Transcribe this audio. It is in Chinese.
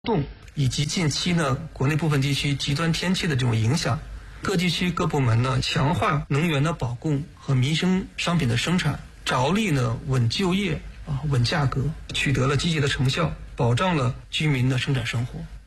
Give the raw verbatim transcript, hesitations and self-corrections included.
动以及近期呢国内部分地区极端天气的这种影响，各地区各部门呢强化能源的保供和民生商品的生产，着力呢稳就业啊稳价格，取得了积极的成效，保障了居民的生产生活。